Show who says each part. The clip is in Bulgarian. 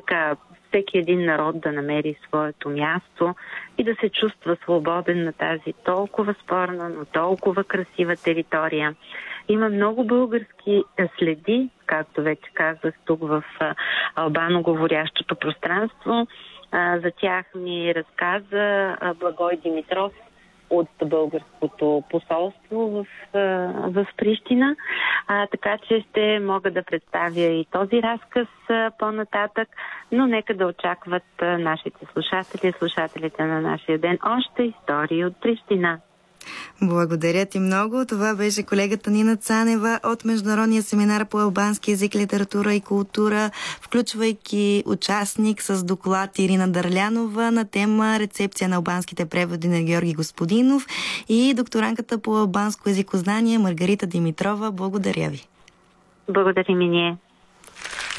Speaker 1: така всеки един народ да намери своето място и да се чувства свободен на тази толкова спорна, но толкова красива територия. Има много български следи, както вече казах тук в албаноговорящото пространство. За тях ми разказа Благой Димитров от българското посолство в Прищина. Така че ще мога да представя и този разказ по-нататък, но нека да очакват нашите слушателите на нашия ден още истории от Прищина.
Speaker 2: Благодаря ти много. Това беше колегата Нина Цанева от Международния семинар по албански език, литература и култура, включвайки участник с доклад Ирина Дърлянова на тема рецепция на албанските преводи на Георги Господинов и докторанката по албанско езикознание Маргарита Димитрова. Благодаря ви.
Speaker 1: Благодарим и ние.